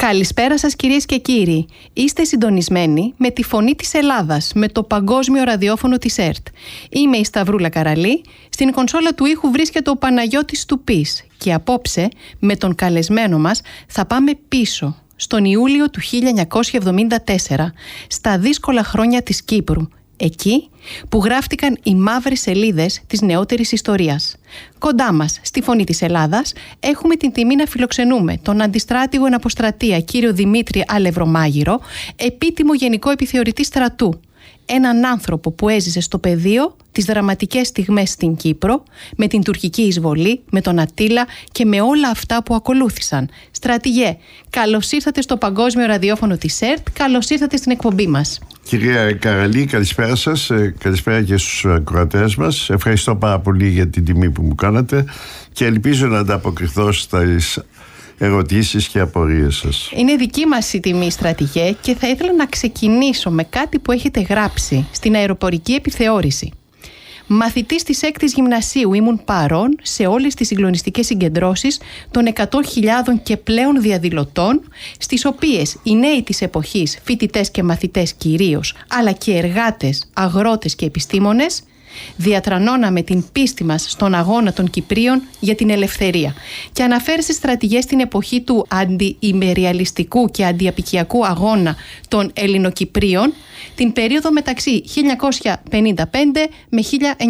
Καλησπέρα σας κυρίες και κύριοι. Είστε συντονισμένοι με τη Φωνή της Ελλάδας, με το παγκόσμιο ραδιόφωνο της ΕΡΤ. Είμαι η Σταυρούλα Καραλή, στην κονσόλα του ήχου βρίσκεται ο Παναγιώτης Τουπής και απόψε με τον καλεσμένο μας θα πάμε πίσω στον Ιούλιο του 1974, στα δύσκολα χρόνια της Κύπρου. Εκεί που γράφτηκαν οι μαύρες σελίδες της νεότερης ιστορίας. Κοντά μας, στη Φωνή της Ελλάδας, έχουμε την τιμή να φιλοξενούμε τον αντιστράτηγο εν αποστρατεία κύριο Δημήτρη Αλευρομάγειρο, επίτιμο γενικό επιθεωρητή στρατού. Έναν άνθρωπο που έζησε στο πεδίο τις δραματικές στιγμές στην Κύπρο, με την τουρκική εισβολή, με τον Αττήλα και με όλα αυτά που ακολούθησαν. Στρατηγέ, καλώς ήρθατε στο παγκόσμιο ραδιόφωνο της ΕΡΤ, καλώς ήρθατε στην εκπομπή μας. Κυρία Καραλή, καλησπέρα σας, καλησπέρα και στους ακροατές μας. Ευχαριστώ πάρα πολύ για την τιμή που μου κάνατε και ελπίζω να ανταποκριθώ στις ερωτήσεις και απορίες σας. Είναι δική μας η τιμή, στρατηγέ, και θα ήθελα να ξεκινήσω με κάτι που έχετε γράψει στην αεροπορική επιθεώρηση. Μαθητής της 6ης Γυμνασίου ήμουν παρόν σε όλες τις συγκλονιστικές συγκεντρώσεις των 100.000 και πλέον διαδηλωτών, στις οποίες οι νέοι της εποχής, φοιτητές και μαθητές κυρίως, αλλά και εργάτες, αγρότες και επιστήμονες, διατρανώναμε την πίστη μας στον αγώνα των Κυπρίων για την ελευθερία. Και αναφέρεστε, στρατηγές, στην εποχή του αντιημεριαλιστικού και αντιαπικιακού αγώνα των Ελληνοκυπρίων, την περίοδο μεταξύ 1955 με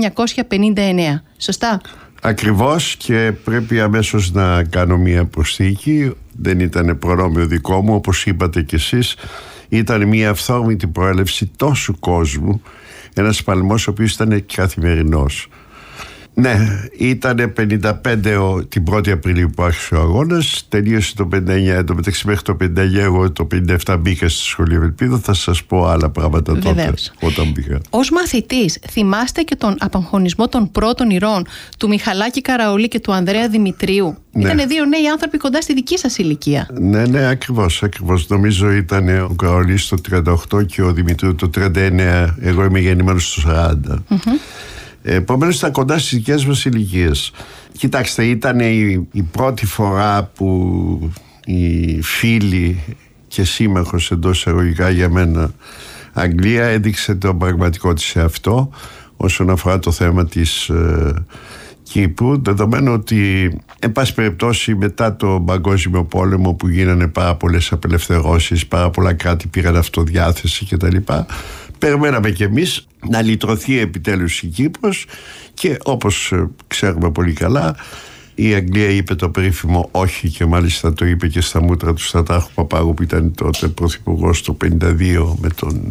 1959. Σωστά? Ακριβώς, και πρέπει αμέσως να κάνω μία προσθήκη. Δεν ήταν προνόμιο δικό μου, όπως είπατε κι εσείς. Ήταν μία αυθόρμητη προέλευση τόσου κόσμου, ένας παλμός ο οποίος ήταν καθημερινός. Ναι, ήταν 55 την 1η Απριλίου που άρχισε ο αγώνας, τελείωσε το 59, εντωμεταξύ μέχρι το 59 εγώ το 57 μπήκα στη σχολή Ευελπίδα, θα σας πω άλλα πράγματα. Βεβαίως. Τότε όταν μπήκα. Ως μαθητής θυμάστε και τον απαγχωνισμό των πρώτων ηρών του Μιχαλάκη Καραολή και του Ανδρέα Δημητρίου? Ναι. Ήτανε δύο νέοι άνθρωποι κοντά στη δική σας ηλικία. Ναι, ακριβώς. Νομίζω ήταν ο Καραολής το 38 και ο Δημητρίου το 39, εγώ είμαι γεννημένος το 40. Επομένως ήταν κοντά στις δικές μας ηλικίες. Κοιτάξτε, ήταν η πρώτη φορά που οι φίλοι και σύμμαχος εντός εισαγωγικά για μένα Αγγλία έδειξε τον πραγματικό της εαυτό όσον αφορά το θέμα της Κύπρου, δεδομένου ότι εν πάση περιπτώσει μετά το Παγκόσμιο Πόλεμο που γίνανε πάρα πολλές απελευθερώσεις, πάρα πολλά κράτη πήραν αυτοδιάθεση κτλ. Περιμέναμε κι εμείς να λυτρωθεί επιτέλους η Κύπρος και όπως ξέρουμε πολύ καλά η Αγγλία είπε το περίφημο όχι, και μάλιστα το είπε και στα μούτρα του Στρατάρχου Παπάγου που ήταν τότε πρωθυπουργός το 52 με τον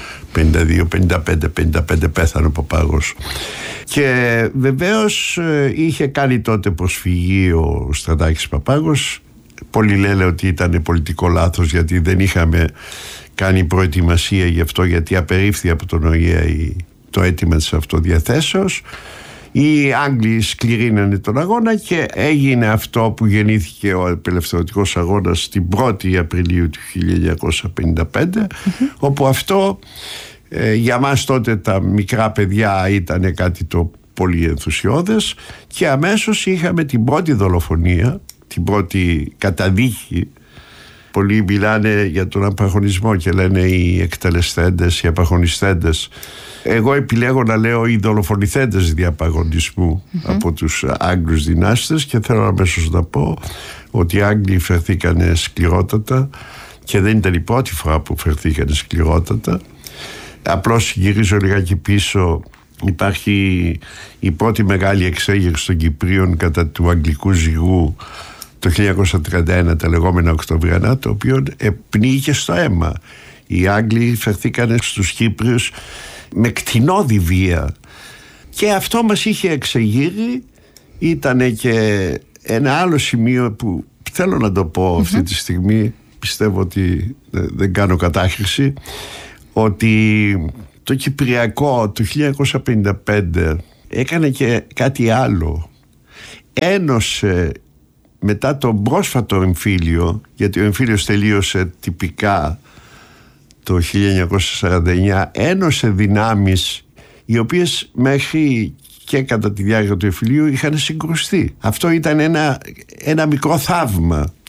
55 πέθανε ο Παπάγος. Και βεβαίως είχε κάνει τότε προσφυγή ο Στρατάρχης Παπάγος. Πολλοί λένε ότι ήταν πολιτικό λάθος γιατί δεν είχαμε κάνει προετοιμασία γι' αυτό, γιατί απερίφθη από τον ΟΗΕ το αίτημα της αυτοδιαθέσεως. Οι Άγγλοι σκληρύνανε τον αγώνα και έγινε αυτό που γεννήθηκε ο απελευθερωτικός αγώνας την 1η Απριλίου του 1955, όπου αυτό για μας τότε τα μικρά παιδιά ήταν κάτι το πολύ ενθουσιώδες, και αμέσως είχαμε την πρώτη δολοφονία, την πρώτη καταδίκη. Πολλοί μιλάνε για τον απαγχωνισμό και λένε οι εκτελεσθέντες, οι απαγχωνιστέντες. Εγώ επιλέγω να λέω οι δολοφονηθέντες διαπαγωνισμού από τους Άγγλους δυνάστες, και θέλω αμέσως να πω ότι οι Άγγλοι φερθήκανε σκληρότατα και δεν ήταν η πρώτη φορά που φερθήκανε σκληρότατα. Απλώς γυρίζω λιγάκι πίσω. Υπάρχει η πρώτη μεγάλη εξέγερση των Κυπρίων κατά του Αγγλικού Ζυγού το 1931, τα λεγόμενα Οκτωβριανά, το οποίο πνίγηκε στο αίμα. Οι Άγγλοι φερθήκανε στους Κύπριους με κτηνώδη βία και αυτό μας είχε εξεγείρει. Ήτανε και ένα άλλο σημείο που θέλω να το πω αυτή τη στιγμή, πιστεύω ότι δεν κάνω κατάχρηση, ότι το Κυπριακό το 1955 έκανε και κάτι άλλο. Ένωσε μετά τον πρόσφατο εμφύλιο, γιατί ο εμφύλιος τελείωσε τυπικά το 1949, ένωσε δυνάμεις οι οποίες μέχρι και κατά τη διάρκεια του εμφυλίου είχαν συγκρουστεί. Αυτό ήταν ένα μικρό θαύμα.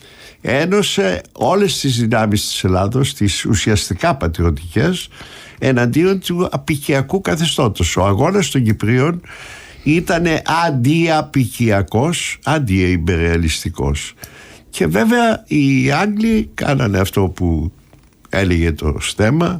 ένωσε όλες τις δυνάμεις της Ελλάδος, τις ουσιαστικά πατριωτικές, εναντίον του απικιακού καθεστώτος. Ο αγώνας των Κυπρίων ήταν αντιαπικιακός, αντιεμπεριαλιστικός. Και βέβαια οι Άγγλοι κάνανε αυτό που έλεγε το στέμμα,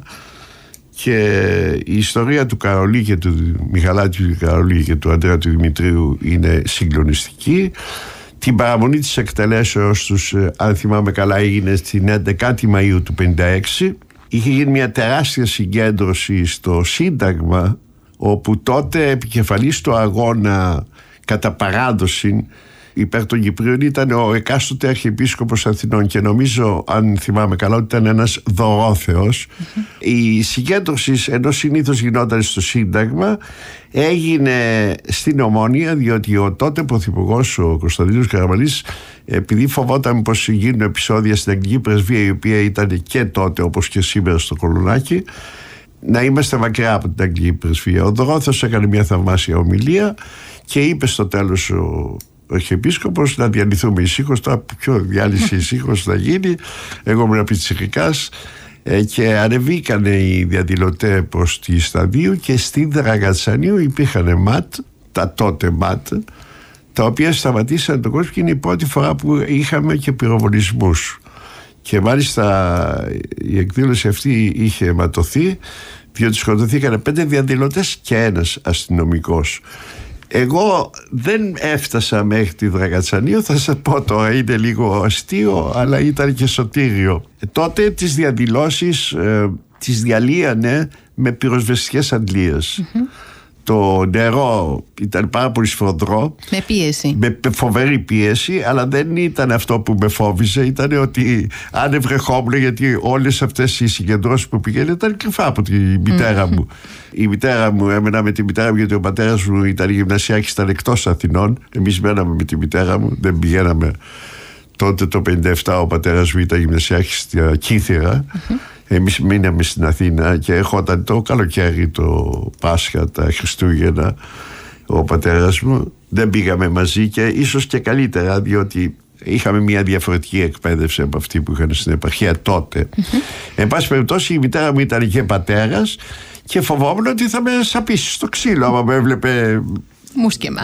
και η ιστορία του Καρολί και του Μιχαλάκη του Καρολί και του Ανδρέα του Δημητρίου είναι συγκλονιστική. Την παραμονή της εκτελέσεως τους, αν θυμάμαι καλά, έγινε στην 11η Μαΐου του 1956. Είχε γίνει μια τεράστια συγκέντρωση στο Σύνταγμα, όπου τότε επικεφαλής του αγώνα κατά παράδοση υπέρ των Κυπρίων ήταν ο εκάστοτε Αρχιεπίσκοπος Αθηνών, και νομίζω, αν θυμάμαι καλά, ότι ήταν ένας δωρόθεος. Η συγκέντρωση, ενώ συνήθως γινόταν στο Σύνταγμα, έγινε στην Ομόνια, διότι ο τότε πρωθυπουργός, ο Κωνσταντίνος Καραμανλής, επειδή φοβόταν πως γίνουν επεισόδια στην Αγγλική Πρεσβεία, η οποία ήταν και τότε όπως και σήμερα στο Κολονάκι, να είμαστε μακριά από την Αγγλική Πρεσβεία. Ο δωρόθεος έκανε μια θαυμάσια ομιλία και είπε στο τέλος ο Αρχιεπίσκοπος να διαλυθούμε ησύχως. Τώρα ποιο διάλυση ησύχως θα γίνει, εγώ ήμουν πιτσιρικάς, και ανεβήκανε οι διαδηλωτές προς τη Σταδίου, και στην Δραγατσανίου υπήρχαν ΜΑΤ, τα τότε ΜΑΤ, τα οποία σταματήσαν τον κόσμο, και είναι η πρώτη φορά που είχαμε και πυροβολισμούς. Και μάλιστα η εκδήλωση αυτή είχε αιματωθεί, διότι σκοτωθήκανε 5 διαδηλωτές και ένας αστυνομικός. Εγώ δεν έφτασα μέχρι τη Δραγατσανίου, θα σας πω τώρα, είναι λίγο αστείο, αλλά ήταν και σωτήριο. Τότε τις διαδηλώσεις τις διαλύανε με πυροσβεστικές αντλίες. Το νερό ήταν πάρα πολύ σφοδρό, με πίεση, με φοβερή πίεση, αλλά δεν ήταν αυτό που με φόβιζε. Ήταν ότι αν ευρεχόμουν, γιατί όλες αυτές οι συγκεντρώσεις που πηγαίνουν ήταν κρυφά από τη μητέρα μου. Η μητέρα μου, έμενα με τη μητέρα μου, γιατί ο πατέρας μου ήταν γυμνασιάρχης, ήταν εκτός Αθηνών. Εμείς μέναμε με τη μητέρα μου, δεν πηγαίναμε. Τότε το 1957 ο πατέρας μου ήταν γυμνασιάρχης στη Κύθυρα. Εμείς μείναμε στην Αθήνα και ερχόταν το καλοκαίρι, το Πάσχα, τα Χριστούγεννα, ο πατέρας μου. Δεν πήγαμε μαζί, και ίσως και καλύτερα, διότι είχαμε μια διαφορετική εκπαίδευση από αυτή που είχαν στην επαρχία τότε. Εν πάση περιπτώσει, η μητέρα μου ήταν και πατέρας, και φοβόμουν ότι θα με σαπίσει στο ξύλο άμα με έβλεπε μουσκεμα.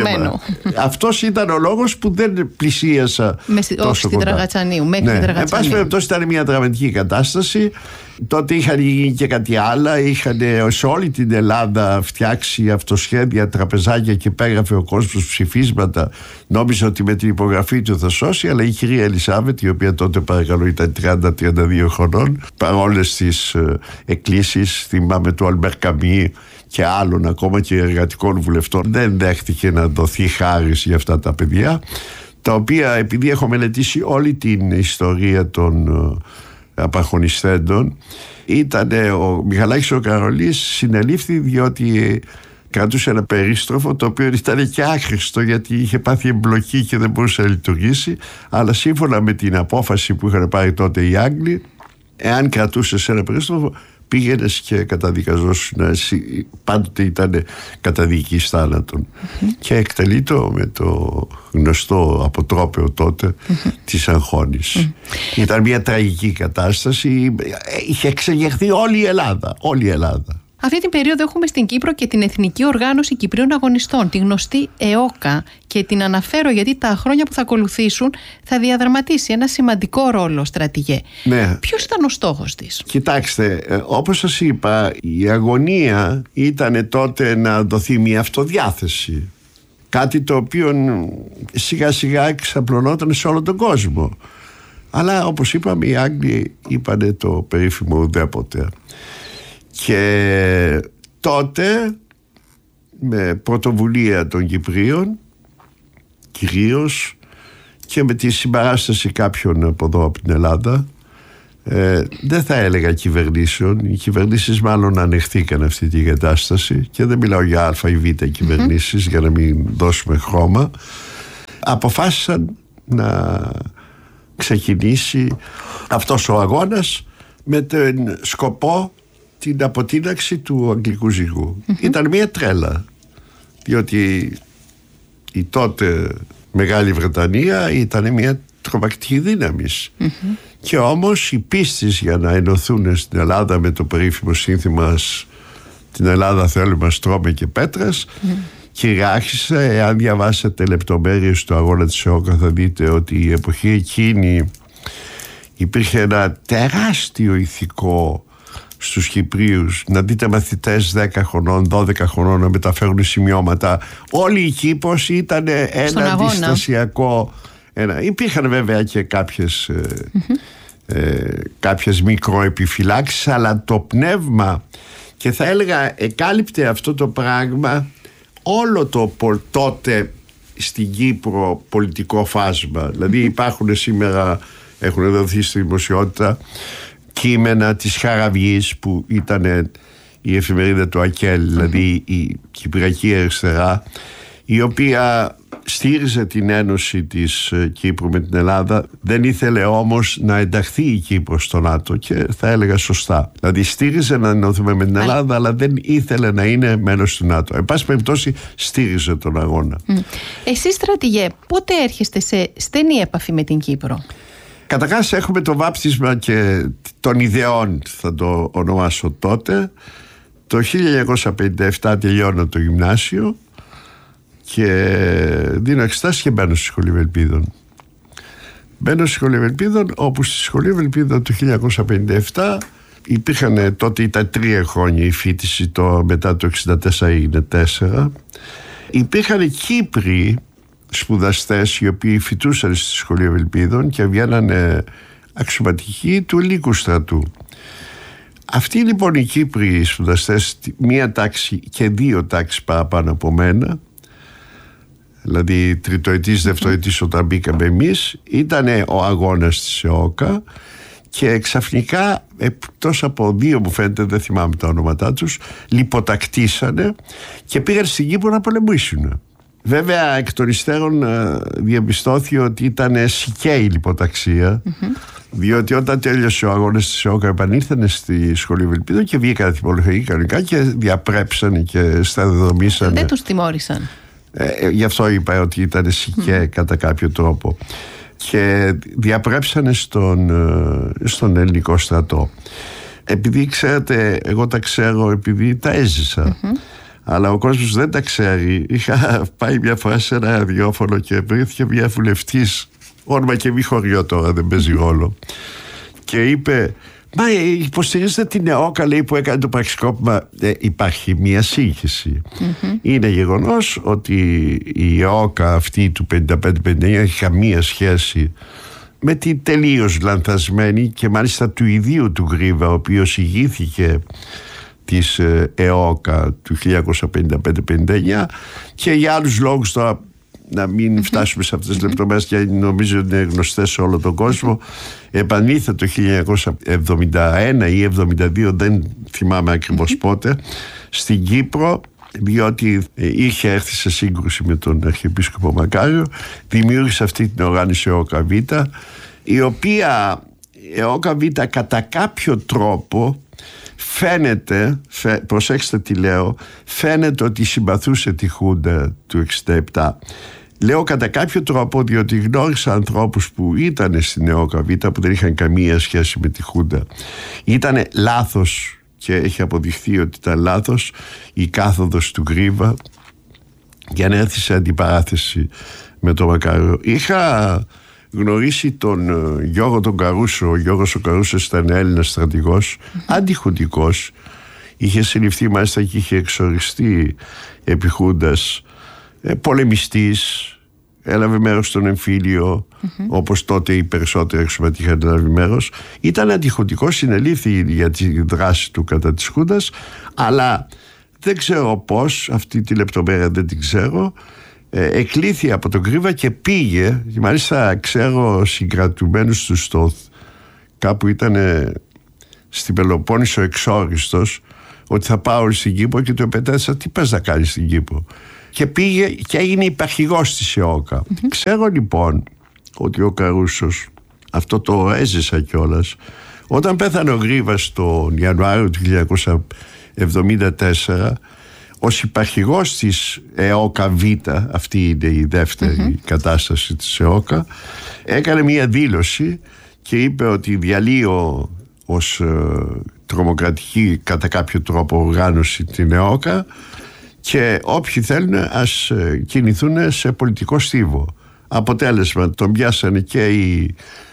Αυτός ήταν ο λόγος που δεν πλησίασα τόσο κοντά. Δραγατσανίου, μέχρι τη Δραγατσανίου. Εν πάση περιπτώσει ήταν μια δραματική κατάσταση. Τότε είχαν γίνει και κάτι άλλα. Είχαν σε όλη την Ελλάδα φτιάξει αυτοσχέδια, τραπεζάκια, και υπέγραφε ο κόσμος ψηφίσματα. Νόμιζε ότι με την υπογραφή του θα σώσει, αλλά η κυρία Ελισάβετ, η οποία τότε παρακαλώ ήταν 30-32 χρονών, παρόλες τις εκκλήσεις, θυμάμαι του Αλμπέρ Καμί και άλλων, ακόμα και εργατικών βουλευτών, δεν δέχτηκε να δοθεί χάρις για αυτά τα παιδιά, τα οποία, επειδή έχω μελετήσει όλη την ιστορία των απαγχωνιστέντων, ήταν ο Μιχαλάκης ο Καρολής συνελήφθη διότι κρατούσε ένα περίστροφο, το οποίο ήταν και άχρηστο, γιατί είχε πάθει εμπλοκή και δεν μπορούσε να λειτουργήσει, αλλά σύμφωνα με την απόφαση που είχαν πάρει τότε οι Άγγλοι, εάν κρατούσες ένα περίστροφο, πήγαινες και καταδικαζόσουν. Πάντοτε ήταν καταδίκης θάνατον. Και εκτελείτο με το γνωστό αποτρόπαιο τότε της αγχώνης. Ήταν μια τραγική κατάσταση. Είχε εξεγερθεί όλη η Ελλάδα. Αυτή την περίοδο έχουμε στην Κύπρο και την Εθνική Οργάνωση Κυπρίων Αγωνιστών, τη γνωστή ΕΟΚΑ, και την αναφέρω γιατί τα χρόνια που θα ακολουθήσουν θα διαδραματίσει ένα σημαντικό ρόλο, στρατηγέ. Ναι. Ποιος ήταν ο στόχος της? Κοιτάξτε, όπως σας είπα, η αγωνία ήταν τότε να δοθεί μια αυτοδιάθεση. Κάτι το οποίο σιγά σιγά εξαπλωνόταν σε όλο τον κόσμο. Αλλά όπως είπαμε, οι Άγγλοι είπανε το περίφημο ουδέποτε. Και τότε, με πρωτοβουλία των Κυπρίων κυρίως, και με τη συμπαράσταση κάποιων από εδώ από την Ελλάδα, δεν θα έλεγα κυβερνήσεων, οι κυβερνήσεις μάλλον ανεχθήκαν αυτή τη κατάσταση, και δεν μιλάω για α ή β κυβερνήσεις, για να μην δώσουμε χρώμα, αποφάσισαν να ξεκινήσει αυτός ο αγώνας με τον σκοπό την αποτείναξη του αγγλικού ζυγού. Ήταν μια τρέλα, διότι η τότε Μεγάλη Βρετανία ήταν μια τρομακτική δύναμης. Και όμως οι πίστες για να ενωθούν στην Ελλάδα με το περίφημο σύνθημα «Την Ελλάδα θέλουμε στρώμε και πέτρας», κυριάρχησε. Εάν διαβάσετε λεπτομέρειες του αγώνα της ΕΟΚΑ θα δείτε ότι η εποχή εκείνη υπήρχε ένα τεράστιο ηθικό στους Κυπρίους. Να δείτε μαθητές 10 χρονών, 12 χρονών να μεταφέρουν σημειώματα. Όλη η Κύπρος ήταν ένα αντιστασιακό. Υπήρχαν βέβαια και κάποιες μικροεπιφυλάξεις, αλλά το πνεύμα, και θα έλεγα εκάλυπτε αυτό το πράγμα όλο το τότε στην Κύπρο πολιτικό φάσμα. Δηλαδή υπάρχουν σήμερα, έχουν δοθεί στη δημοσιότητα κείμενα της Χαραβιής, που ήταν η εφημερίδα του ΑΚΕΛ, δηλαδή η Κυπριακή Αριστερά, η οποία στήριζε την ένωση της Κύπρου με την Ελλάδα. Δεν ήθελε όμως να ενταχθεί η Κύπρος στο ΝΑΤΟ, και θα έλεγα σωστά. Δηλαδή στήριζε να ενωθούμε με την Ελλάδα, αλλά δεν ήθελε να είναι μέλος του ΝΑΤΟ. Εν πάση περιπτώσει στήριζε τον αγώνα. Εσείς, στρατηγέ, πότε έρχεστε σε στενή επαφή με την Κύπρο? Καταρχάς έχουμε το βάπτισμα και των ιδεών, θα το ονομάσω τότε. Το 1957 τελειώνω το γυμνάσιο και δίνω εξετάσεις και μπαίνω στη Σχολή Ευελπίδων. Μπαίνω στη Σχολή Ευελπίδων, όπου στη Σχολή Ευελπίδων το 1957 υπήρχαν, τότε ήταν 3 χρόνια η φοιτηση, μετά το 1964 έγινε 4. Υπήρχαν Κύπροι σπουδαστές οι οποίοι φοιτούσαν στη Σχολή Ευελπίδων και βγαίνανε αξιωματικοί του ελληνικού στρατού. Αυτοί λοιπόν οι Κύπροι σπουδαστές, 1 τάξη και 2 τάξεις παραπάνω από μένα, δηλαδή τριτοετής, δευτεροετής όταν μπήκαμε εμείς, ήταν ο αγώνας της ΕΟΚΑ, και ξαφνικά, εκτός από 2 μου φαίνεται, δεν θυμάμαι τα ονόματά τους, λιποτακτήσανε και πήγαν στην Κύπρο να πολεμήσουν. Βέβαια εκ των υστέρων διαπιστώθηκε ότι ήταν σικαία η λιποταξία, διότι όταν τέλειωσε ο αγώνας της ΕΟΚΑ επανήλθανε στη Σχολή Ευελπίδων και βγήκαν τιμολογικοί κανονικά και διαπρέψανε και σταδιοδρομήσανε. Δεν τους τιμώρησαν. Γι' αυτό είπα ότι ήταν σικαία κατά κάποιο τρόπο, και διαπρέψανε στον ελληνικό στρατό. Επειδή ξέρετε, εγώ τα ξέρω επειδή τα έζησα, αλλά ο κόσμος δεν τα ξέρει. Είχα πάει μια φορά σε ένα ραδιόφωνο και βρέθηκε μια βουλευτής, όνομα και μη χωριό τώρα, δεν παίζει ρόλο, και είπε: «Μα υποστηρίζετε την ΕΟΚΑ», λέει, που έκανε το πραξικόπημα. Υπάρχει μια σύγχυση. Είναι γεγονός ότι η ΕΟΚΑ αυτή του 55-59 έχει καμία σχέση με την τελείως λανθασμένη, και μάλιστα του ιδίου του Γρίβα, ο οποίος ηγήθηκε της ΕΟΚΑ του 1955-59, και για άλλους λόγους, τώρα να μην φτάσουμε σε αυτές τις λεπτομέρειες, και νομίζω ότι είναι γνωστές σε όλο τον κόσμο, επανήλθε το 1971 ή 1972, δεν θυμάμαι ακριβώς πότε, στην Κύπρο, διότι είχε έρθει σε σύγκρουση με τον Αρχιεπίσκοπο Μακάριο. Δημιούργησε αυτή την οργάνωση ΕΟΚΑ Β, η οποία ΕΟΚΑ Β κατά κάποιο τρόπο φαίνεται, προσέξτε τι λέω, φαίνεται ότι συμπαθούσε τη Χούντα του 1967. Λέω κατά κάποιο τρόπο, διότι γνώρισα ανθρώπους που ήταν στην ΕΟΚΑ Β, που δεν είχαν καμία σχέση με τη Χούντα. Ήταν λάθος, και έχει αποδειχθεί ότι ήταν λάθος, η κάθοδος του Γρίβα για να έρθει σε αντιπαράθεση με τον Μακάριο. Είχα γνωρίσει τον Γιώργο τον Καρούσο. Ο Γιώργος ο Καρούσος ήταν Έλληνας στρατηγός, αντιχουντικός. Είχε συλληφθεί μάλιστα και είχε εξοριστεί επί Χούντας, πολεμιστής, έλαβε μέρος στον εμφύλιο, όπως τότε οι περισσότεροι αξιωματικοί είχαν λάβει μέρος. Ήταν αντιχουντικός, συνελήφθη για τη δράση του κατά της Χούντας, αλλά δεν ξέρω πώς, αυτή τη λεπτομέρεια δεν την ξέρω, εκλήθη από τον Γρίβα και πήγε, μάλιστα ξέρω συγκρατουμένους του Στοθ, κάπου ήταν στην Πελοπόννησο εξόριστος, ότι θα πάω στην Κύπρο, και του επετέθησα: «Τι πας να κάνεις στην Κύπρο?» Και πήγε και έγινε υπαρχηγός της ΕΟΚΑ. Ξέρω λοιπόν ότι ο Καρούσος, αυτό το έζησα κιόλας, όταν πέθανε ο Γρίβας τον Ιανουάριο του 1974, ως υπαρχηγός της ΕΟΚΑ Β, αυτή είναι η δεύτερη κατάσταση της ΕΟΚΑ, έκανε μια δήλωση και είπε ότι διαλύω ως τρομοκρατική κατά κάποιο τρόπο οργάνωση την ΕΟΚΑ και όποιοι θέλουν ας κινηθούν σε πολιτικό στίβο. Αποτέλεσμα, τον πιάσανε και οι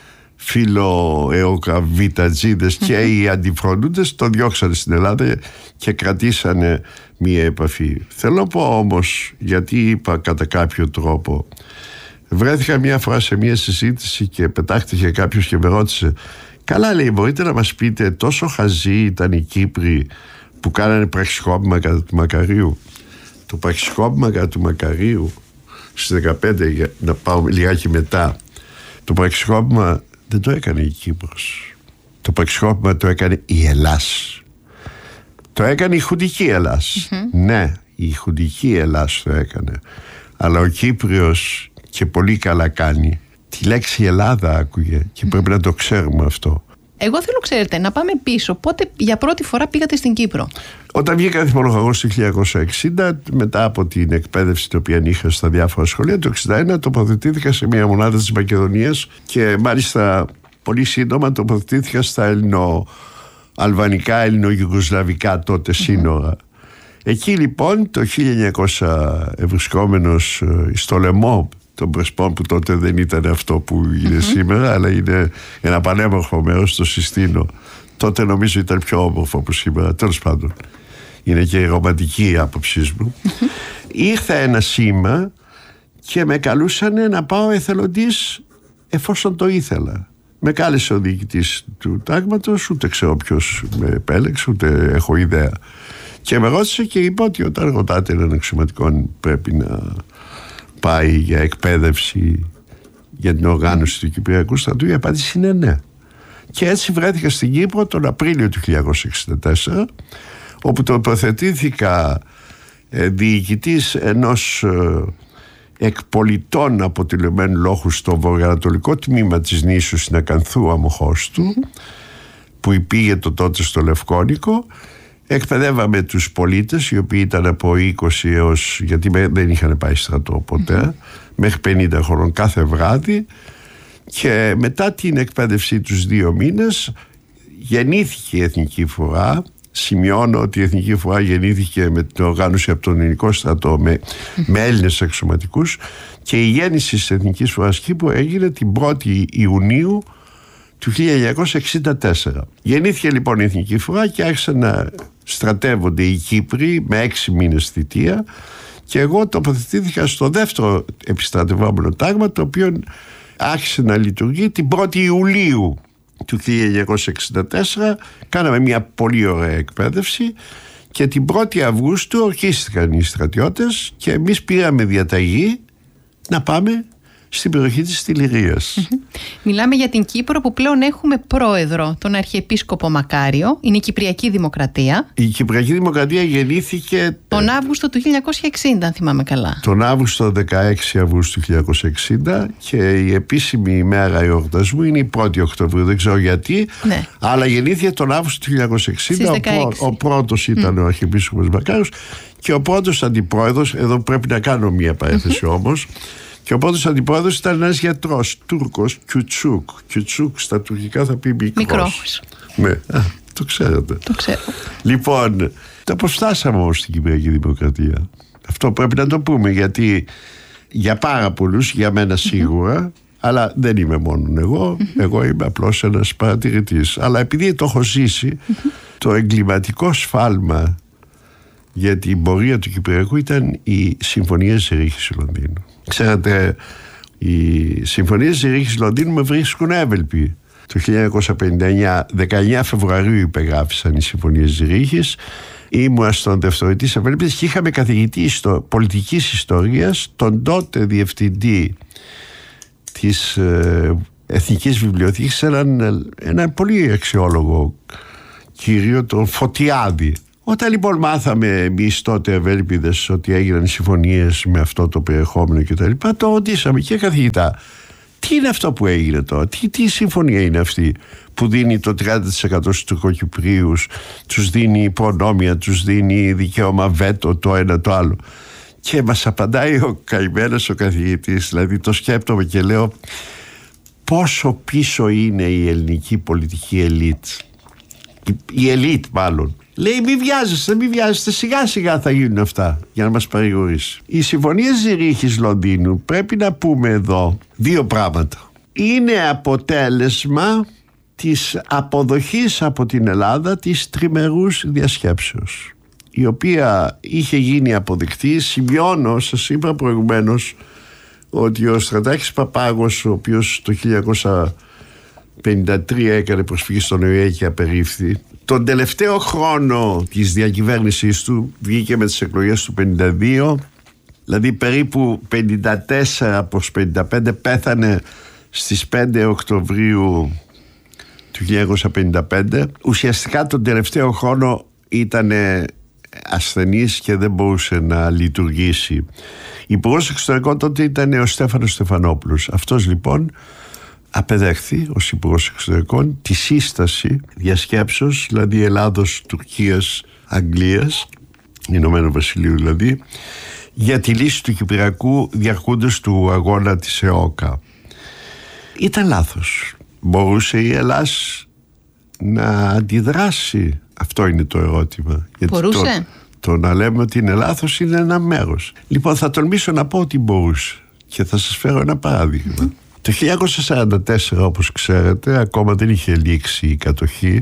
φίλο ΕΟΚΑ Βιτατζίδες και οι αντιφρονούντες, τον διώξανε στην Ελλάδα και κρατήσανε μία επαφή. Θέλω να πω όμως, γιατί είπα κατά κάποιο τρόπο, βρέθηκα μία φορά σε μία συζήτηση και πετάχτηκε κάποιος και με ρώτησε, καλά, λέει, μπορείτε να μας πείτε, τόσο χαζοί ήταν οι Κύπροι που κάνανε πραξικόπημα κατά του Μακαρίου? Το πραξικόπημα κατά του Μακαρίου στις 15, για να πάω λιγάκι μετά, το πραξικόπημα δεν το έκανε η Κύπρος. Το πραξικόπημα το έκανε η Ελλάς. Το έκανε η Χουντική Ελλάς. Ναι, η Χουντική Ελλάς το έκανε. Αλλά ο Κύπριος, και πολύ καλά κάνει, τη λέξη Ελλάδα άκουγε και πρέπει να το ξέρουμε αυτό. Εγώ θέλω, ξέρετε, να πάμε πίσω. Πότε για πρώτη φορά πήγατε στην Κύπρο? Όταν βγήκα θυμολογός το 1960, μετά από την εκπαίδευση την οποία είχα στα διάφορα σχολεία, το 1961 τοποθετήθηκα σε μια μονάδα της Μακεδονίας και μάλιστα πολύ σύντομα τοποθετήθηκα στα ελληνοαλβανικά, ελληνογιουγκοσλαβικά τότε σύνορα. Εκεί λοιπόν το 1900, ευρισκόμενος στο λαιμό των Πρεσπών, που τότε δεν ήταν αυτό που είναι σήμερα, αλλά είναι ένα πανέμορφο μέρος στο Συστήνο. Τότε νομίζω ήταν πιο όμορφο από σήμερα. Τέλος πάντων, είναι και η ρομαντική άποψή μου. Ήρθα ένα σήμα και με καλούσανε να πάω εθελοντής εφόσον το ήθελα. Με κάλεσε ο διοικητής του τάγματος, ούτε ξέρω ποιος με επέλεξε, ούτε έχω ιδέα. Και με ρώτησε και είπα ότι όταν ρωτάτε έναν αξιωματικό πρέπει να πάει για εκπαίδευση για την οργάνωση του Κυπριακού στρατού, η απάντηση είναι ναι. Και έτσι βρέθηκα στην Κύπρο τον Απρίλιο του 1964, όπου τοποθετήθηκα διοικητής ενός εκπολιτών αποτελεμένου λόγου στο βορειοανατολικό τμήμα της νήσου στην Ακανθού Αμοχώστου, που υπήγε το τότε στο Λευκόνικο. Εκπαιδεύαμε τους πολίτες, οι οποίοι ήταν από 20 έως, γιατί δεν είχαν πάει στρατό ποτέ, μέχρι 50 χρόνων κάθε βράδυ, και μετά την εκπαίδευσή τους 2 μήνες γεννήθηκε η Εθνική Φορά. Σημειώνω ότι η Εθνική Φορά γεννήθηκε με την οργάνωση από τον Ελληνικό στρατό με Έλληνες αξιωματικούς, και η γέννηση της Εθνικής Φοράς Κύπρου έγινε την 1η Ιουνίου του 1964. Γεννήθηκε λοιπόν η Εθνική Φορά και άρχισαν να στρατεύονται οι Κύπροι με 6 μήνες θητεία, και εγώ τοποθετήθηκα στο δεύτερο επιστρατευόμενο τάγμα, το οποίο άρχισε να λειτουργεί την 1η Ιουλίου του 1964. Κάναμε μια πολύ ωραία εκπαίδευση και την 1η Αυγούστου ορκίστηκαν οι στρατιώτες και εμείς πήραμε διαταγή να πάμε στην περιοχή της Τιλιρίας. Μιλάμε για την Κύπρο που πλέον έχουμε πρόεδρο τον Αρχιεπίσκοπο Μακάριο. Είναι η Κυπριακή Δημοκρατία. Η Κυπριακή Δημοκρατία γεννήθηκε τον Αύγουστο του 1960, αν θυμάμαι καλά. Τον Αύγουστο, 16 Αυγούστου 1960, και η επίσημη ημέρα εορτασμού είναι η 1η Οκτωβρίου. Δεν ξέρω γιατί, ναι, αλλά γεννήθηκε τον Αύγουστο του 1960. Ο πρώτος ήταν ο Αρχιεπίσκοπος Μακάριος και ο πρώτος αντιπρόεδρος. Εδώ πρέπει να κάνω μια παρένθεση όμως. Και ο πρώτος αντιπρόεδρος ήταν ένας γιατρός, Τούρκος, Κιουτσούκ. Κιουτσούκ στα τουρκικά θα πει μικρός. Ναι, το ξέρετε. Το ξέρω. Λοιπόν, το πώς φτάσαμε όμως στην Κυπριακή Δημοκρατία. Αυτό πρέπει να το πούμε, γιατί για πάρα πολλούς, για μένα σίγουρα, αλλά δεν είμαι μόνο εγώ. Εγώ είμαι απλώς ένας παρατηρητής. Αλλά επειδή το έχω ζήσει, το εγκληματικό σφάλμα για την πορεία του Κυπριακού ήταν οι συμφωνίες Ζηρίχης Λονδίνου. Ξέρετε, οι συμφωνίες Ζηρίχης Λονδίνου με βρίσκουν έβελποι. Το 1959, 19 Φεβρουαρίου υπεγράφησαν οι συμφωνίες Ζηρίχης. Ήμουνα στον δευτεροετή Αβέλπης και είχαμε καθηγητή πολιτικής ιστορίας τον τότε διευθυντή της Εθνικής Βιβλιοθήκης, έναν πολύ αξιόλογο κύριο, τον Φωτιάδη. Όταν λοιπόν μάθαμε εμείς τότε ευέλπιδες ότι έγιναν συμφωνίες με αυτό το περιεχόμενο και τα λοιπά, το ρωτήσαμε και καθηγητά, τι είναι αυτό που έγινε τώρα, τι συμφωνία είναι αυτή που δίνει το 30% στους Τουρκοκυπρίους, τους δίνει προνόμια, τους δίνει δικαίωμα βέτο, το ένα το άλλο. Και μας απαντάει ο καημένος ο καθηγητής, δηλαδή το σκέπτομαι και λέω πόσο πίσω είναι η ελληνική πολιτική ελίτ. Η ελίτ μάλλον. Λέει μην βιάζεστε, σιγά σιγά θα γίνουν αυτά, για να μας παρηγορήσει. Η συμφωνία Ζηρίχης Λονδίνου, πρέπει να πούμε εδώ δύο πράγματα. Είναι αποτέλεσμα της αποδοχής από την Ελλάδα της τριμερούς διασκέψεως, η οποία είχε γίνει αποδεκτή. Σημειώνω, σας είπα προηγουμένως, ότι ο Στρατάκης Παπάγος, ο οποίος το 1953 έκανε προσφυγή στον ΟΗΕ και απερίφθη, τον τελευταίο χρόνο της διακυβέρνησής του, βγήκε με τις εκλογές του 52, δηλαδή περίπου 54 προς 55, πέθανε στις 5 Οκτωβρίου του 1955. Ουσιαστικά τον τελευταίο χρόνο ήταν ασθενής και δεν μπορούσε να λειτουργήσει. Υπουργός Εξωτερικών τότε ήταν ο Στέφανος Στεφανόπουλος. Αυτός λοιπόν απεδέχθη ως Υπουργός Εξωτερικών τη σύσταση διασκέψεως, δηλαδή Ελλάδος, Τουρκίας, Αγγλίας, Ηνωμένου Βασιλείου δηλαδή, για τη λύση του Κυπριακού διαρκούντος του αγώνα της ΕΟΚΑ. Ήταν λάθος. Μπορούσε η Ελλάς να αντιδράσει? Αυτό είναι το ερώτημα. Μπορούσε. Το να λέμε ότι είναι λάθος είναι ένα μέρος. Λοιπόν, θα τολμήσω να πω ότι μπορούσε και θα σας φέρω ένα παράδειγμα. Το 1944, όπως ξέρετε, ακόμα δεν είχε λήξει η κατοχή.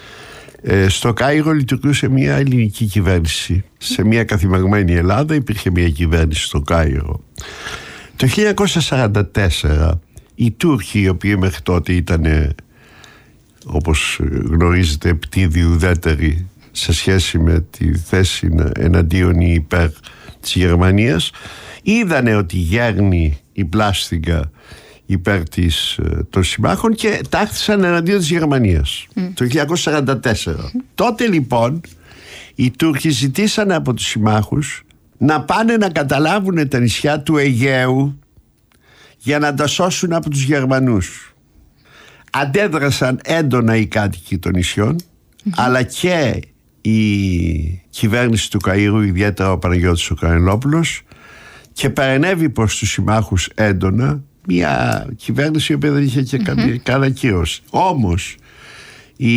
Στο Κάιρο λειτουργούσε μια ελληνική κυβέρνηση. Σε μια καθημερινή Ελλάδα υπήρχε μια κυβέρνηση στο Κάιρο. Το 1944 οι Τούρκοι, οι οποίοι μέχρι τότε ήταν, όπως γνωρίζετε, επιτίδιοι ουδέτεροι σε σχέση με τη θέση εναντίον ή υπέρ της Γερμανίας, είδανε ότι γέρνει η πλάστιγκα υπέρ των συμμάχων και τάχθησαν εναντίον της Γερμανίας το 1944. Τότε λοιπόν οι Τούρκοι ζητήσαν από τους συμμάχους να πάνε να καταλάβουν τα νησιά του Αιγαίου για να τα σώσουν από τους Γερμανούς. Αντέδρασαν έντονα οι κάτοικοι των νησιών, αλλά και η κυβέρνηση του Καΐρου, ιδιαίτερα ο Παναγιώτης ο Καρενόπουλος, και παρενέβη προς τους συμμάχους έντονα, μια κυβέρνηση η οποία δεν είχε και κανένα κύρος. Όμως η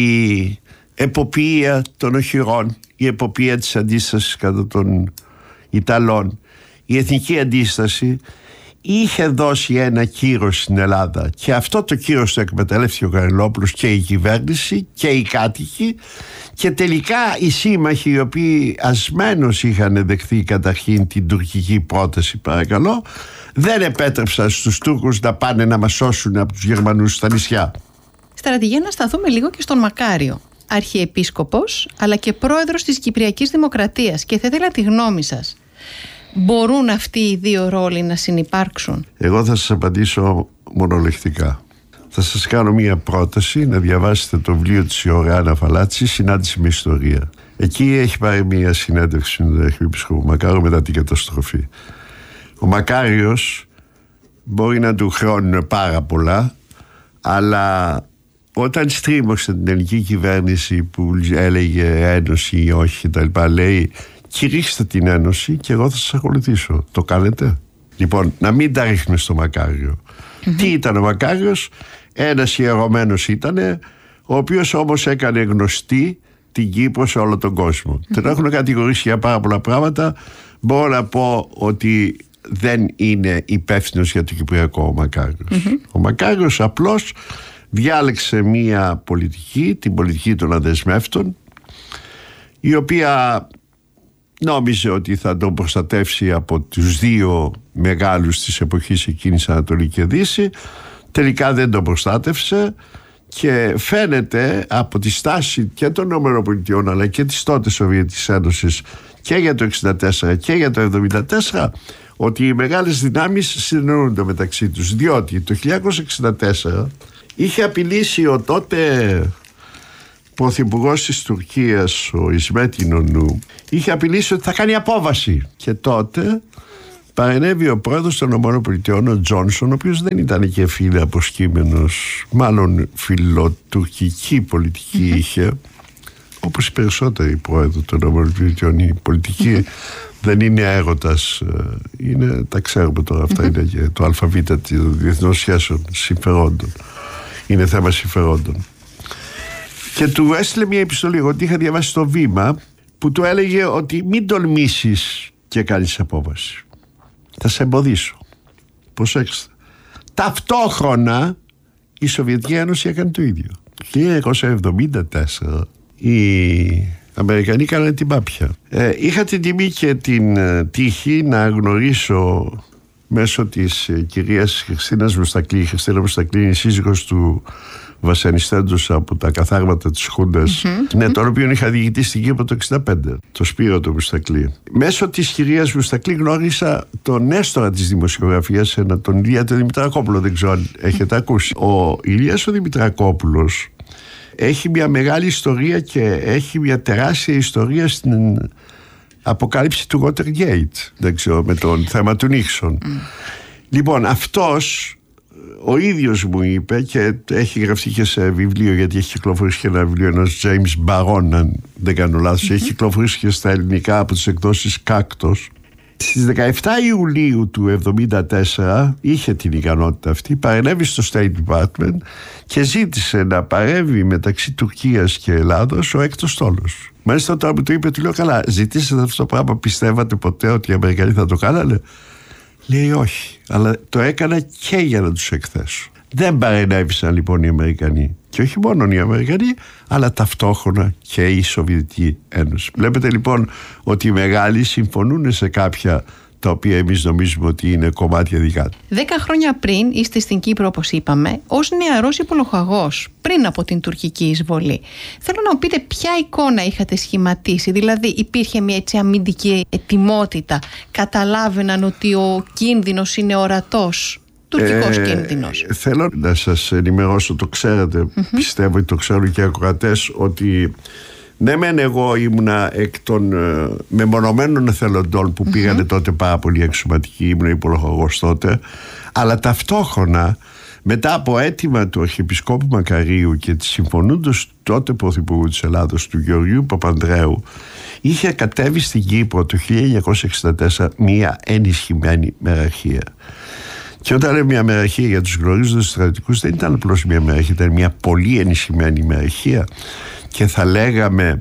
εποπία των οχυρών, η εποπία της αντίστασης κατά των Ιταλών, η εθνική αντίσταση είχε δώσει ένα κύρος στην Ελλάδα, και αυτό το κύρος το εκμεταλλεύτηκε ο Καρενόπουλος και η κυβέρνηση και οι κάτοικοι, και τελικά οι σύμμαχοι, οι οποίοι ασμένως είχαν δεχθεί καταρχήν την τουρκική πρόταση, παρακαλώ, δεν επέτρεψαν στους Τούρκους να πάνε να μας σώσουν από τους Γερμανούς στα νησιά. Στρατηγέ, να σταθούμε λίγο και στον Μακάριο, αρχιεπίσκοπος αλλά και πρόεδρος της Κυπριακής Δημοκρατίας, και θα ήθελα τη γνώμη σας. Μπορούν αυτοί οι δύο ρόλοι να συνυπάρξουν? Εγώ θα σας απαντήσω μονολεκτικά. Θα σας κάνω μία πρόταση να διαβάσετε το βιβλίο της Ιωάννα Φαλάτση, «Συνάντηση με Ιστορία». Εκεί έχει πάρει μία συνέντευξη με τον Αρχιεπίσκοπο Μακάριο μετά την καταστροφή. Ο Μακάριος μπορεί να του χρώνουν πάρα πολλά, αλλά όταν στρίμωξε την ελληνική κυβέρνηση που έλεγε ένωση ή όχι κτλ., λέει κηρύξτε την ένωση και εγώ θα σας ακολουθήσω. Το κάνετε? Λοιπόν, να μην τα ρίχνουμε στο Μακάριο. Τι ήταν ο Μακάριος? Ένας ιερωμένος ήτανε, ο οποίος όμως έκανε γνωστή την Κύπρο σε όλο τον κόσμο. Τον έχουν κατηγορήσει για πάρα πολλά πράγματα. Μπορώ να πω ότι δεν είναι υπεύθυνος για το Κυπριακό ο Μακάριος. Ο Μακάριος απλώς διάλεξε μία πολιτική, την πολιτική των αδεσμεύτων, η οποία νόμιζε ότι θα τον προστατεύσει από τους δύο μεγάλους της εποχής εκείνης, Ανατολή και Δύση. Τελικά δεν τον προστάτευσε, και φαίνεται από τη στάση και των ΗΠΑ αλλά και της τότε Σοβιετικής Ένωσης και για το 1964 και για το 1974 ότι οι μεγάλες δυνάμεις συνεννοούνται μεταξύ τους, διότι το 1964 είχε απειλήσει ο τότε πρωθυπουργός της Τουρκίας, ο Ισμέτ Ινονού, είχε απειλήσει ότι θα κάνει απόβαση, και τότε παρενέβη ο πρόεδρος των ΗΠΑ, ο Τζόνσον, ο οποίος δεν ήταν και φίλε αποσκήμενος, μάλλον φιλοτουρκική πολιτική είχε, όπως οι περισσότεροι πρόεδροι των ΗΠΑ. Η πολιτική δεν είναι έρωτας, είναι, τα ξέρουμε τώρα, αυτά είναι και το αλφαβήτα των διεθνών σχέσεων, συμφερόντων. Είναι θέμα συμφερόντων. Και του έστειλε μια επιστολή, εγώ είχα διαβάσει στο Βήμα, που του έλεγε ότι μην τολμήσεις και κάνεις απόβαση. Θα σε εμποδίσω. Προσέξτε. Ταυτόχρονα η Σοβιετική Ένωση έκανε το ίδιο. Το 1974 οι Αμερικανοί κάνανε την πάπια. Είχα την τιμή και την τύχη να γνωρίσω μέσω της κυρίας Χριστίνας Μουστακλή. Η Χριστίνα Μουστακλή είναι η σύζυγος του βασανιστέντος από τα καθάρματα της Χούντας, ναι, τον οποίο είχα διηγητή στην Κύπρο το 1965, το Σπύρο του Μουστακλή. Μέσω της κυρίας Μουστακλή γνώρισα τον Νέστορα της δημοσιογραφίας, τον Ηλία τον Δημητρακόπουλο, δεν ξέρω αν έχετε ακούσει. Ο Ηλίας ο Δημητρακόπουλος έχει μια μεγάλη ιστορία και έχει μια τεράστια ιστορία στην αποκάλυψη του Watergate, δεν ξέρω, με το θέμα του Νίξον. Λοιπόν, αυτός ο ίδιος μου είπε, και έχει γραφτεί και σε βιβλίο, γιατί έχει κυκλοφορήσει και ένα βιβλίο ενός James Baron, αν δεν κάνω λάθος, έχει κυκλοφορήσει και στα ελληνικά από τις εκδόσεις Κάκτος. Στις 17 Ιουλίου του 1974 είχε την ικανότητα αυτή, παρενέβη στο State Department και ζήτησε να παρέμβει μεταξύ Τουρκίας και Ελλάδος ο έκτος στόλος. Μάλιστα τώρα που το είπε, του λέω, καλά, ζητήσατε αυτό το πράγμα, πιστεύατε ποτέ ότι οι Αμερικανοί θα το κάνανε? Λέει όχι, αλλά το έκανα και για να τους εκθέσω. Δεν παρενέβησαν λοιπόν οι Αμερικανοί, και όχι μόνο οι Αμερικανοί, αλλά ταυτόχρονα και η Σοβιετική Ένωση. Βλέπετε λοιπόν ότι οι μεγάλοι συμφωνούν σε κάποια τα οποία εμείς νομίζουμε ότι είναι κομμάτια δικά του. 10 χρόνια πριν είστε στην Κύπρο, όπως είπαμε, ως νεαρός υπολογαγός, πριν από την τουρκική εισβολή. Θέλω να μου πείτε ποια εικόνα είχατε σχηματίσει, δηλαδή υπήρχε μια έτσι αμυντική ετοιμότητα, καταλάβαιναν ότι ο κίνδυνος είναι ορατός, τουρκικός κίνδυνος? Θέλω να σας ενημερώσω, το ξέρετε, πιστεύω ότι το ξέρουν και οι ακροατές, ότι ναι μεν εγώ ήμουνα εκ των μεμονωμένων εθελοντών που πήγανε τότε πάρα πολύ αξιωματικοί, ήμουν υπολογαγός τότε, αλλά ταυτόχρονα μετά από αίτημα του Αρχιεπισκόπου Μακαρίου και της συμφωνούντος τότε Πρωθυπουργού της Ελλάδος, του Γεωργίου Παπανδρέου, είχε κατέβει στην Κύπρο το 1964 μια ενισχυμένη μεραρχία. Και όταν λέμε μια μεραρχία, για τους γνωρίζοντες στρατιωτικούς, δεν ήταν απλώς μια μεραρχία, ήταν μια πολύ ενισχυμένη μεραρχία, και θα λέγαμε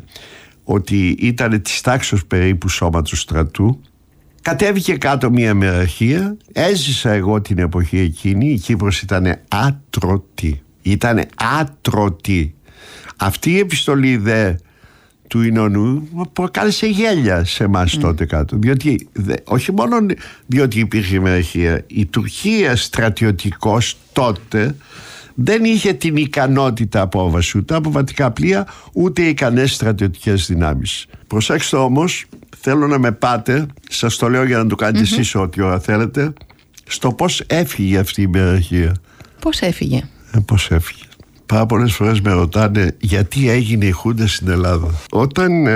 ότι ήταν της τάξης περίπου σώματος στρατού. Κατέβηκε κάτω μια μεραρχία. Έζησα εγώ την εποχή εκείνη. Η Κύπρος ήταν άτρωτη. Ήταν άτρωτη. Αυτή η επιστολή του Ινωνού προκάλεσε γέλια σε εμάς τότε κάτω. Διότι, όχι μόνο διότι υπήρχε μεραρχία, η Τουρκία στρατιωτικός τότε δεν είχε την ικανότητα απόβαση ούτε από βατικά πλοία ούτε ικανές στρατιωτικές δυνάμεις. Προσέξτε όμως, θέλω να με πάτε, σας το λέω για να το κάνετε εσείς ό,τι ώρα θέλετε, στο πώς έφυγε αυτή η μεραρχία. Πώς έφυγε? Πώς έφυγε. Πάρα πολλές φορές με ρωτάνε γιατί έγινε η Χούντα στην Ελλάδα. Όταν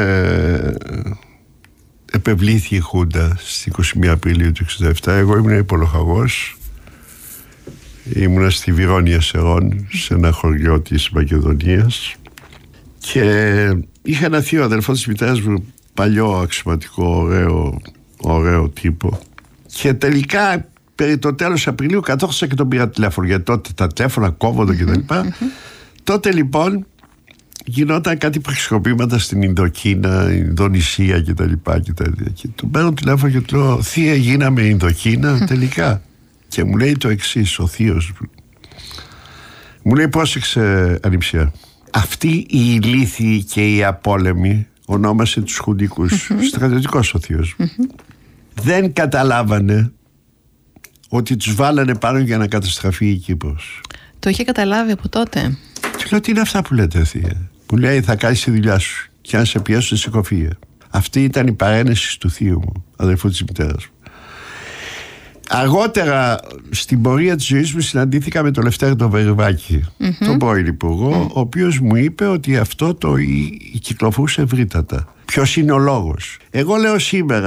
επευλήθη η Χούντα στις 21 Απριλίου του 1967, εγώ ήμουν υπολογαγός. Ήμουνα στη Βιρόνια Σερών, σε ένα χωριό της Μακεδονίας, και είχα ένα θείο αδελφό της μητέρας μου, παλιό αξιωματικό, ωραίο τύπο, και τελικά περί το τέλος Απριλίου κατόρθωσα και τον πήρα τηλέφωνο, γιατί τότε τα τηλέφωνα κόβονται κτλ. Τότε λοιπόν γινόταν κάτι πραξικοπήματα στην Ινδοκίνα, Ινδονησία κτλ. Και του παίρνω τηλέφωνο και του λέω, θεία, γίναμε Ινδοκίνα τελικά? Και μου λέει το εξής ο θείος μου λέει, πρόσεξε ανιψιά, αυτοί οι ηλίθιοι και οι απόλεμοι, ονόμασε τους χουντικούς, στρατιωτικός ο θείος δεν καταλάβανε ότι τους βάλανε πάνω για να καταστραφεί η Κύπρος. Το είχε καταλάβει από τότε? Του λέω, τι είναι αυτά που λέτε, θεία? Μου λέει, θα κάνεις τη δουλειά σου και αν σε πιέσω σε συκοφία. Αυτή ήταν η παρένεση του θείου μου, αδελφού της μητέρας μου. Αργότερα στην πορεία της ζωής μου συναντήθηκα με τον Λευτέρη τον Βερβάκη, τον πρώην υπουργό, ο οποίος μου είπε ότι αυτό το κυκλοφορούσε ευρύτατα. Ποιος είναι ο λόγος? Εγώ λέω σήμερα,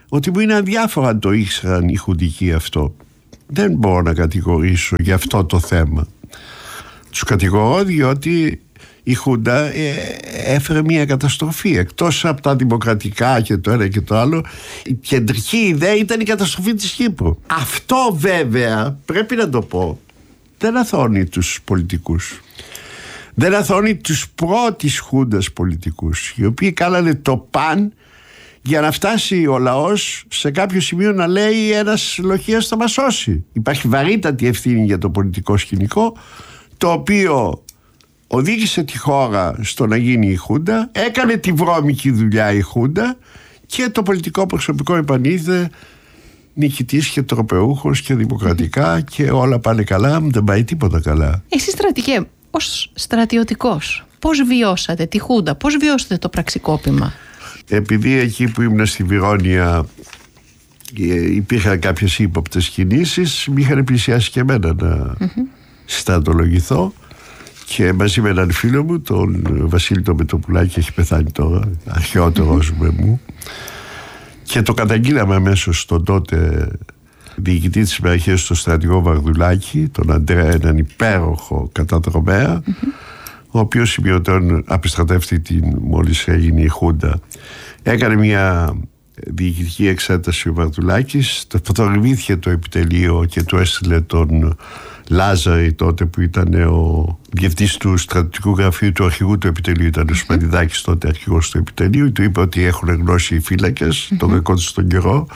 ότι μου είναι αδιάφορο αν το ήξεραν οι χουντικοί αυτό. Δεν μπορώ να κατηγορήσω για αυτό το θέμα. Τους κατηγορώ διότι η Χούντα έφερε μια καταστροφή. Εκτός από τα δημοκρατικά και το ένα και το άλλο, η κεντρική ιδέα ήταν η καταστροφή της Κύπρου. Αυτό βέβαια, πρέπει να το πω, δεν αθώνει τους πολιτικούς. Δεν αθώνει τους πρώτης Χούντας πολιτικούς, οι οποίοι κάνανε το παν για να φτάσει ο λαός σε κάποιο σημείο να λέει ένας λοχίας θα μας σώσει. Υπάρχει βαρύτατη ευθύνη για το πολιτικό σκηνικό, το οποίο οδήγησε τη χώρα στο να γίνει η Χούντα, έκανε τη βρώμικη δουλειά η Χούντα και το πολιτικό προσωπικό επανήλθε νικητής και τροπεούχος και δημοκρατικά και όλα πάνε καλά, δεν πάει τίποτα καλά. Εσείς στρατηγέ, ως στρατιωτικός, πώς βιώσατε τη Χούντα, πώς βιώσατε το πραξικόπημα? Επειδή εκεί που ήμουν στη Βιρώνια υπήρχαν κάποιες ύποπτες κινήσεις, με είχαν πλησιάσει και εμένα να στρατολογηθώ και μαζί με έναν φίλο μου, τον Βασίλη τον Μετοπουλάκη, έχει πεθάνει τώρα, αρχαιότερος με μου, και το καταγγείλαμε αμέσως στον τότε διοικητή της συμμαχίας, τον στρατηγό Βαρδουλάκη, τον Αντρέα, έναν υπέροχο καταδρομέα, ο οποίος σημειωτών απεστρατεύτηκε μόλις έγινε η Χούντα. Έκανε μια διοικητική εξέταση ο Βαρδουλάκης, φωτογραφήθηκε το επιτελείο και του έστειλε τον Λάζαρη τότε που ήταν ο διευθυντής του στρατιωτικού γραφείου του αρχηγού του επιτελείου, ήταν ο Σπανιδάκης τότε αρχηγός του επιτελείου, του είπε ότι έχουν γνώσει οι φύλακες τον δικό τους τον καιρό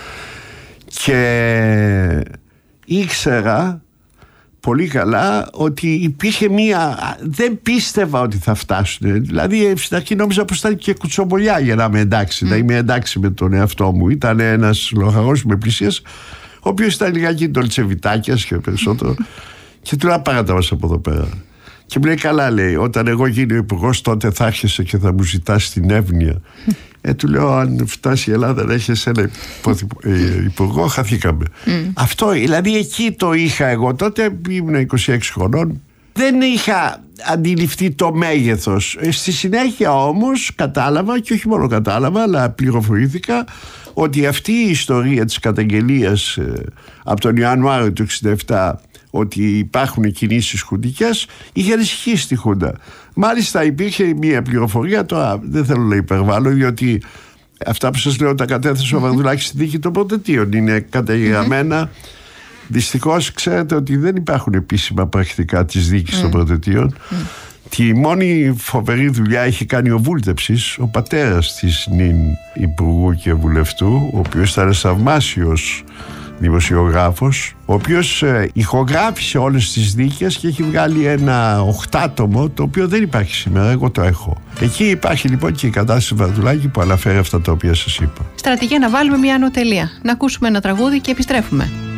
και ήξερα πολύ καλά ότι υπήρχε δεν πίστευα ότι θα φτάσουν. Δηλαδή στην αρχή νόμιζα πως ήταν και κουτσομπολιά για να είμαι εντάξει, να είμαι εντάξει με τον εαυτό μου. Ήταν ένας λοχαγός με πλησίας, ο οποίος ήταν λιγάκι ντολτσεβιτάκιας και περισσότερο, και του λέω πάρατε μας από εδώ πέρα. Και μου λέει καλά, λέει, όταν εγώ γίνω υπουργός τότε θα έρχεσαι και θα μου ζητάς την εύνοια. Του λέω αν φτάσει η Ελλάδα να έχεις ένα υπουργό, χαθήκαμε. Αυτό δηλαδή εκεί το είχα εγώ τότε, ήμουν 26 χρονών, δεν είχα αντιληφθεί το μέγεθος. Στη συνέχεια όμως κατάλαβα, και όχι μόνο κατάλαβα αλλά πληροφορήθηκα, ότι αυτή η ιστορία της καταγγελίας από τον Ιανουάριο του 1967 ότι υπάρχουν κινήσεις χουντικές είχε ανησυχήσει τη Χούντα. Μάλιστα υπήρχε μια πληροφορία, τώρα δεν θέλω να υπερβάλλω, διότι αυτά που σας λέω τα κατέθεσε ο Βαρδουλάκης στη δίκη των Πρωτετίων, είναι καταγεγραμμένα. Δυστυχώς ξέρετε ότι δεν υπάρχουν επίσημα πρακτικά της δίκης των Πρωτετίων. Τη μόνη φοβερή δουλειά έχει κάνει ο Βούλτεψης, ο πατέρας της νυν υπουργού και βουλευτού, ο οποίος ήταν θαυμάσιος δημοσιογράφος, ο οποίος ηχογράφησε όλες τις δίκες και έχει βγάλει ένα 8άτομο, το οποίο δεν υπάρχει σήμερα, εγώ το έχω. Εκεί υπάρχει λοιπόν και η κατάσταση του Βαρδουλάκη που αναφέρει αυτά τα οποία σας είπα. Στρατηγέ, να βάλουμε μια ανωτελεία, να ακούσουμε ένα τραγούδι και επιστρέφουμε.